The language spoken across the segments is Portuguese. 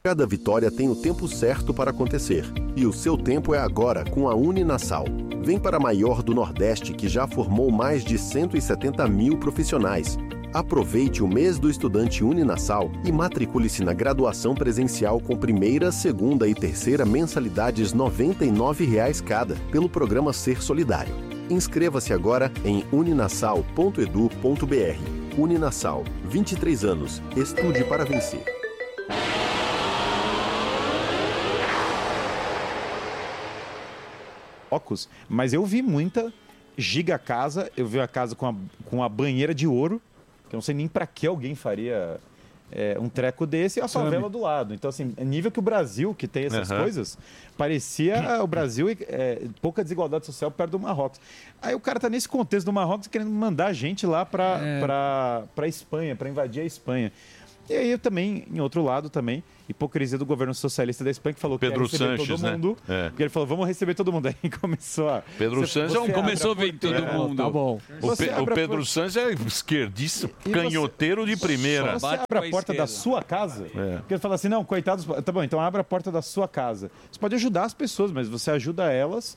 Cada vitória tem o tempo certo para acontecer. E o seu tempo é agora com a Uninasal. Vem para a maior do Nordeste, que já formou mais de 170 mil profissionais. Aproveite o mês do estudante Uninasal e matricule-se na graduação presencial com primeira, segunda e terceira mensalidades R$ 99,00 cada, pelo programa Ser Solidário. Inscreva-se agora em uninasal.edu.br. Uninasal, 23 anos. Estude para vencer. Mas eu vi muita giga casa, eu vi a casa com a banheira de ouro, que eu não sei nem para que alguém faria um treco desse, e a favela do lado. Então, assim, nível que o Brasil, que tem essas coisas, parecia o Brasil pouca desigualdade social perto do Marrocos. Aí o cara tá nesse contexto do Marrocos querendo mandar a gente lá para Espanha, para invadir a Espanha. E aí também, em outro lado também, hipocrisia do governo socialista da Espanha, que falou que Pedro ia receber Sanches, todo mundo. né? Porque ele falou, vamos receber todo mundo. Aí começou a... Pedro Sanches começou a vir todo mundo. Tá bom. O Pedro Sanches é esquerdista, canhoteiro de primeira. Você abre a porta da sua casa, porque ele fala assim, não, coitados, tá bom, então abre a porta da sua casa. Você pode ajudar as pessoas, mas você ajuda elas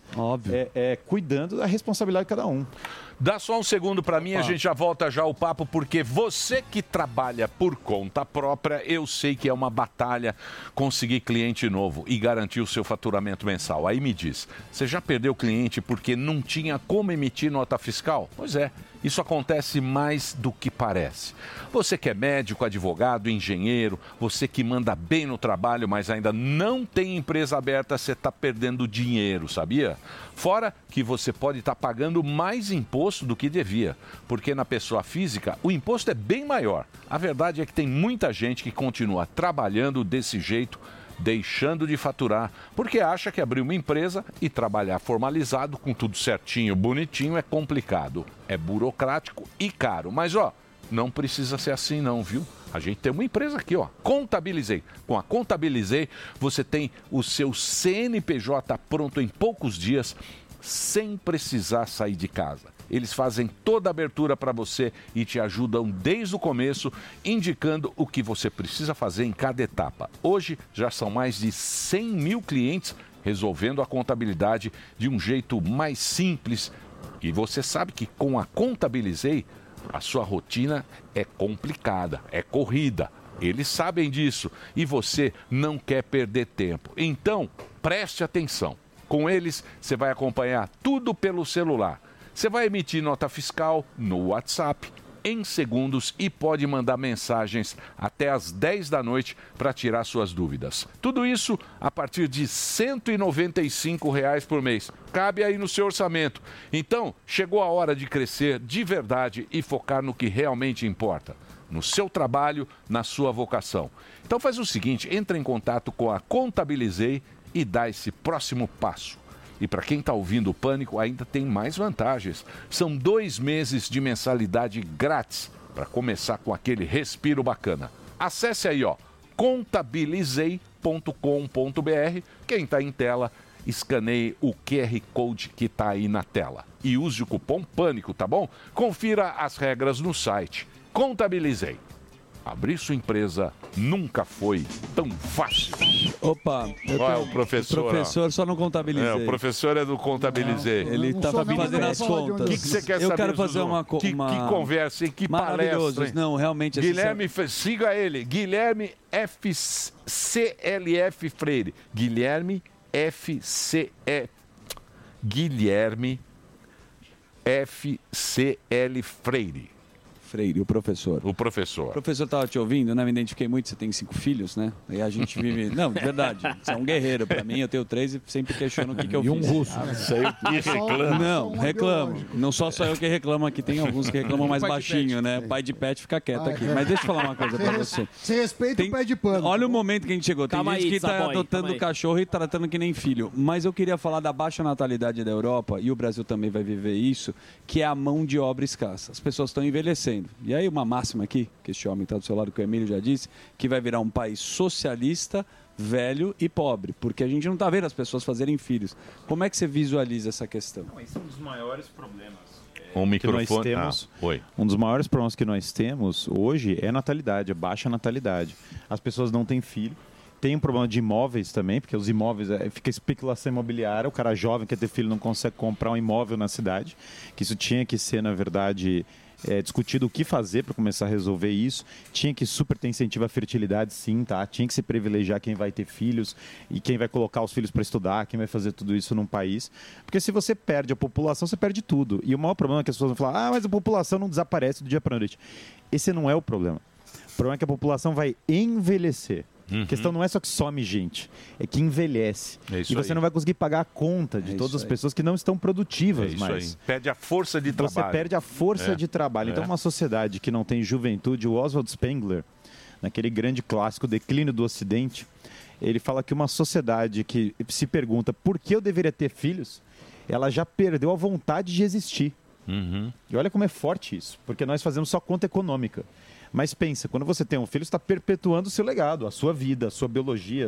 cuidando da responsabilidade de cada um. Dá só um segundo para mim, a gente já volta já o papo, porque você que trabalha por conta própria, eu sei que é uma batalha conseguir cliente novo e garantir o seu faturamento mensal. Aí me diz, você já perdeu cliente porque não tinha como emitir nota fiscal? Pois é. Isso acontece mais do que parece. Você que é médico, advogado, engenheiro, você que manda bem no trabalho, mas ainda não tem empresa aberta, você está perdendo dinheiro, sabia? Fora que você pode estar pagando mais imposto do que devia, porque na pessoa física o imposto é bem maior. A verdade é que tem muita gente que continua trabalhando desse jeito, deixando de faturar, porque acha que abrir uma empresa e trabalhar formalizado, com tudo certinho, bonitinho, é complicado, é burocrático e caro. Mas, não precisa ser assim não, viu? A gente tem uma empresa aqui, Contabilizei. Com a Contabilizei, você tem o seu CNPJ pronto em poucos dias, sem precisar sair de casa. Eles fazem toda a abertura para você e te ajudam desde o começo, indicando o que você precisa fazer em cada etapa. Hoje já são mais de 100 mil clientes resolvendo a contabilidade de um jeito mais simples. E você sabe que com a Contabilizei, a sua rotina é complicada, é corrida. Eles sabem disso e você não quer perder tempo. Então, preste atenção. Com eles, você vai acompanhar tudo pelo celular. Você vai emitir nota fiscal no WhatsApp em segundos e pode mandar mensagens até às 10 da noite para tirar suas dúvidas. Tudo isso a partir de R$ 195 por mês. Cabe aí no seu orçamento. Então, chegou a hora de crescer de verdade e focar no que realmente importa. No seu trabalho, na sua vocação. Então faz o seguinte, entra em contato com a Contabilizei e dá esse próximo passo. E para quem está ouvindo o Pânico, ainda tem mais vantagens. São 2 meses de mensalidade grátis para começar com aquele respiro bacana. Acesse aí, contabilizei.com.br. Quem está em tela, escaneie o QR Code que está aí na tela. E use o cupom PâNICO, tá bom? Confira as regras no site. Contabilizei. Abrir sua empresa nunca foi tão fácil. Opa, o professor. O professor só não contabilizei. O professor é do Contabilizei. Ele está fazendo as contas. O que você quer saber? Eu quero fazer uma que conversa, que palestra. Não, realmente. Guilherme, siga ele. Guilherme FCLF Freire. Guilherme FCE. Guilherme FCL Freire. Freire, o professor. O professor. O professor estava te ouvindo, né? Me identifiquei muito, você tem 5 filhos, né? E a gente vive... Não, de verdade, você é um guerreiro. Para mim, eu tenho 3 e sempre questiono o que eu fiz. E um russo. Isso aí que reclama. Não, reclamo. Não só eu que reclamo aqui, tem alguns que reclamam mais baixinho, né? O pai de pet fica quieto aqui. Mas deixa eu falar uma coisa para você. Você respeita o pé de pano. Olha o momento que a gente chegou. Tem gente que está adotando o cachorro e tratando que nem filho. Mas eu queria falar da baixa natalidade da Europa, e o Brasil também vai viver isso, que é a mão de obra escassa. As pessoas estão envelhecendo. E aí uma máxima aqui, que este homem está do seu lado, que o Emílio já disse, que vai virar um país socialista, velho e pobre, porque a gente não está vendo as pessoas fazerem filhos. Como é que você visualiza essa questão? Esse é um dos maiores problemas. Um microfone. Que nós temos, um dos maiores problemas que nós temos hoje é a natalidade, a baixa natalidade. As pessoas não têm filho. Tem um problema de imóveis também, porque os imóveis, fica especulação imobiliária, o cara jovem que quer ter filho não consegue comprar um imóvel na cidade, que isso tinha que ser, na verdade, discutido o que fazer para começar a resolver isso. Tinha que super ter incentivo à fertilidade, sim, tá? Tinha que se privilegiar quem vai ter filhos e quem vai colocar os filhos para estudar, quem vai fazer tudo isso num país. Porque se você perde a população, você perde tudo. E o maior problema é que as pessoas vão falar, mas a população não desaparece do dia para a noite. Esse não é o problema. O problema é que a população vai envelhecer. A questão não é só que some gente, é que envelhece. E você não vai conseguir pagar a conta de todas as pessoas que não estão produtivas mais. Perde a força de trabalho. Você perde a força de trabalho. Então, uma sociedade que não tem juventude, o Oswald Spengler, naquele grande clássico Declínio do Ocidente, ele fala que uma sociedade que se pergunta por que eu deveria ter filhos, ela já perdeu a vontade de existir. E olha como é forte isso, porque nós fazemos só conta econômica. Mas pensa, quando você tem um filho, você está perpetuando o seu legado, a sua vida, a sua biologia,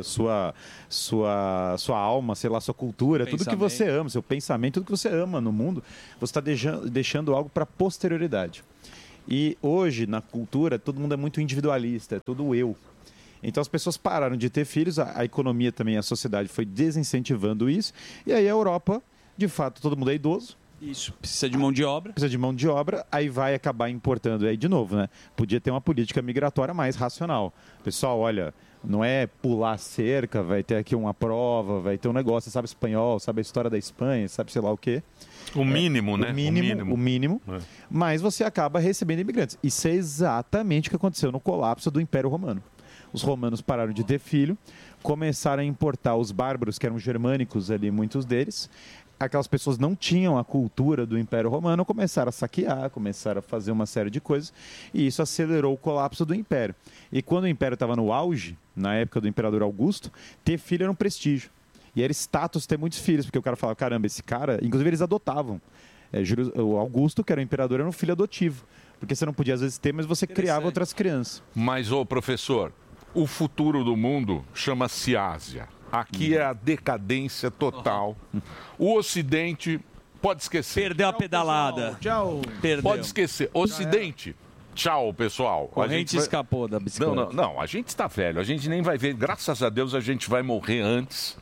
sua alma, sei lá, sua cultura, tudo que você ama, seu pensamento, tudo que você ama no mundo, você está deixando algo para a posterioridade. E hoje, na cultura, todo mundo é muito individualista, é tudo eu. Então as pessoas pararam de ter filhos, a economia também, a sociedade foi desincentivando isso, e aí a Europa, de fato, todo mundo é idoso. Isso, precisa de mão de obra. Precisa de mão de obra, aí vai acabar importando. Aí, de novo, né? Podia ter uma política migratória mais racional. Pessoal, olha, não é pular cerca, vai ter aqui uma prova, vai ter um negócio, sabe espanhol, sabe a história da Espanha, sabe sei lá o quê. O mínimo, né? O mínimo. Mas você acaba recebendo imigrantes. Isso é exatamente o que aconteceu no colapso do Império Romano. Os romanos pararam de ter filho, começaram a importar os bárbaros, que eram germânicos ali, muitos deles. Aquelas pessoas não tinham a cultura do Império Romano, começaram a saquear, começaram a fazer uma série de coisas, e isso acelerou o colapso do Império. E quando o Império estava no auge, na época do Imperador Augusto, ter filho era um prestígio. E era status ter muitos filhos, porque o cara falava, caramba, esse cara... Inclusive eles adotavam. O Augusto, que era o imperador, era um filho adotivo. Porque você não podia às vezes ter, mas você criava outras crianças. Mas, ô professor, o futuro do mundo chama-se Ásia. Aqui é a decadência total. O Ocidente pode esquecer. Perdeu a pedalada. Tchau. Perdeu. Pode esquecer. Ocidente. Tchau, pessoal. Corrente escapou da bicicleta. Não, a gente está velho. A gente nem vai ver. Graças a Deus a gente vai morrer antes.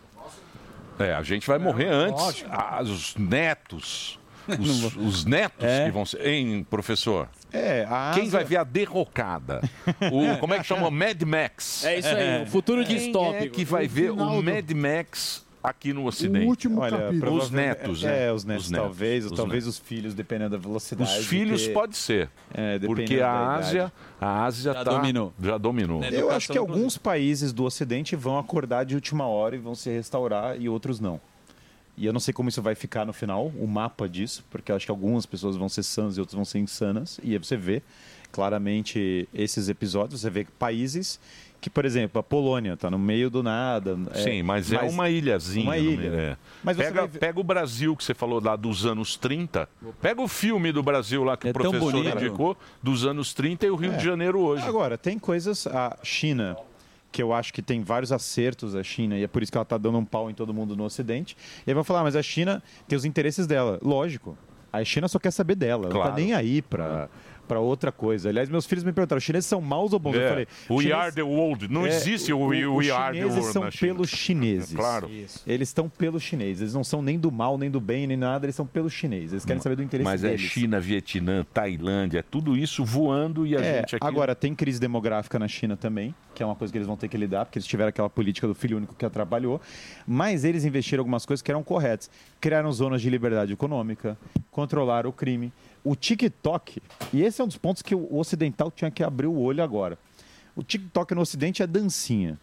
A gente vai morrer antes. Os netos. Os netos que vão ser. Hein, professor? Quem vai ver a derrocada? Como é que chama? Mad Max. É isso aí, o futuro distópico. Quem é que vai ver o Mad Max aqui no Ocidente? O último capítulo. Os netos, os netos, talvez os filhos, dependendo da velocidade. Os filhos pode ser. Porque a Ásia já dominou. Eu acho que alguns países do Ocidente vão acordar de última hora e vão se restaurar e outros não. E eu não sei como isso vai ficar no final, o mapa disso, porque eu acho que algumas pessoas vão ser sãs e outras vão ser insanas. E aí você vê claramente esses episódios, você vê países que, por exemplo, a Polônia está no meio do nada. Sim, mas é uma ilhazinha. Uma ilha. Mas pega o Brasil, que você falou lá dos anos 30. Pega o filme do Brasil lá que o professor indicou, dos anos 30 e o Rio de Janeiro hoje. Agora, tem coisas... A China... que eu acho que tem vários acertos a China, e é por isso que ela está dando um pau em todo mundo no Ocidente. E aí vão falar, mas a China tem os interesses dela. Lógico, a China só quer saber dela, não está nem aí para outra coisa. Aliás, meus filhos me perguntaram, os chineses são maus ou bons? Eu falei, we are the world. Não existe o we are the world. Os chineses são pelos chineses. Claro. Eles estão pelos chineses. Eles não são nem do mal, nem do bem, nem nada. Eles são pelos chineses. Eles querem saber do interesse deles. Mas é China, Vietnã, Tailândia, tudo isso voando e a gente aqui... Agora, tem crise demográfica na China também, que é uma coisa que eles vão ter que lidar, porque eles tiveram aquela política do filho único que atrapalhou. Mas eles investiram algumas coisas que eram corretas. Criaram zonas de liberdade econômica, controlaram o crime. O TikTok, e esse é um dos pontos que o ocidental tinha que abrir o olho agora. O TikTok no Ocidente é dancinha.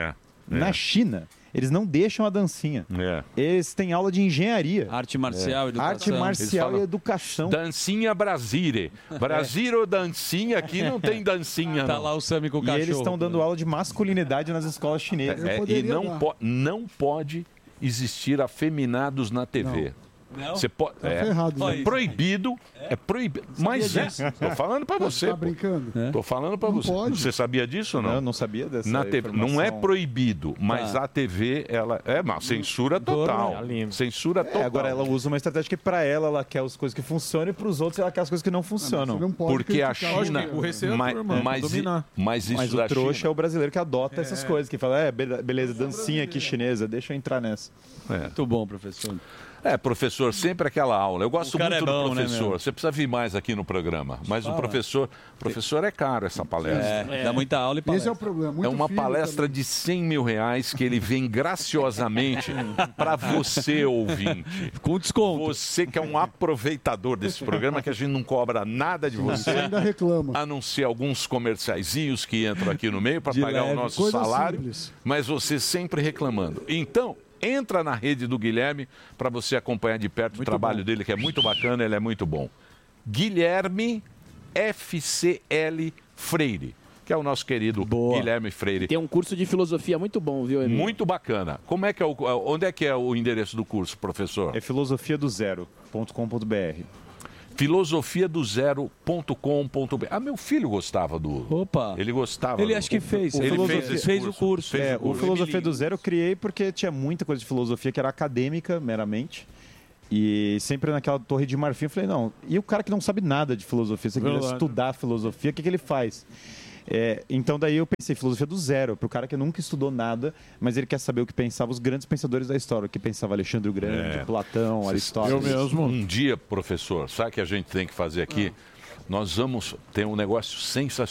Na China, eles não deixam a dancinha. Eles têm aula de engenharia. Arte marcial, educação. Arte marcial e educação. Dancinha Brasília. Brasília dancinha, aqui não tem dancinha. Tá lá o Sami com o cachorro. E eles estão dando aula de masculinidade nas escolas chinesas. E não pode existir afeminados na TV. Não? Você pode, ferrado, é proibido, é proibido. Mas tô falando para você. Tá brincando? Tô falando para você. pode. Você sabia disso ou não? Eu não sabia dessa Na TV, não é proibido, mas Tá. a TV, ela é uma censura total. Censura total. Agora ela usa uma estratégia que para ela quer as coisas que funcionam e para os outros ela quer as coisas que não funcionam. Porque a China, mas isso o da trouxa China é o brasileiro que adota essas coisas, que fala, beleza, dancinha aqui chinesa, deixa eu entrar nessa. Muito bom, professor. Professor, sempre aquela aula. Eu gosto cara muito é bom, do né, professor. meu? Você precisa vir mais aqui no programa. Mas o professor é caro essa palestra. Dá muita aula e palestra. Esse é o problema. Muito É uma filho palestra de 100 mil reais que ele vem graciosamente para você, ouvinte. Com desconto. Você que é um aproveitador desse programa, que a gente não cobra nada de você. ainda reclama. A não ser alguns comerciaizinhos que entram aqui no meio para pagar o nosso Coisa salário. simples. Mas você sempre reclamando. Então, entra na rede do Guilherme para você acompanhar de perto o trabalho dele, que é muito bacana, ele é muito bom. Guilherme FCL Freire, que é o nosso querido Guilherme Freire. Tem um curso de filosofia muito bom, viu, Emílio? Muito bacana. Como é que onde é que é o endereço do curso, professor? É filosofiadozero.com.br. filosofiadozero.com.br. Meu filho gostava do... Opa! Ele gostava. Ele acho que fez. Ele fez o curso. O Filosofia do Zero eu criei porque tinha muita coisa de filosofia que era acadêmica, meramente. E sempre naquela torre de marfim eu falei, não, e o cara que não sabe nada de filosofia, se ele quiser estudar filosofia, o que ele faz? Então daí eu pensei, filosofia do zero, para o cara que nunca estudou nada, mas ele quer saber o que pensavam os grandes pensadores da história, o que pensava Alexandre o Grande, Platão, Aristóteles. Eu mesmo. Um dia, professor, sabe o que a gente tem que fazer aqui? Nós vamos ter um negócio sensacional.